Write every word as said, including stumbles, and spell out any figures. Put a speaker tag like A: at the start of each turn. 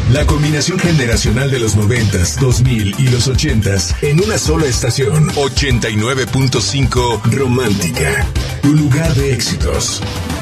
A: La combinación generacional de los noventas, dos mil y los ochentas en una sola estación. ochenta y nueve punto cinco Romántica, tu lugar de éxitos.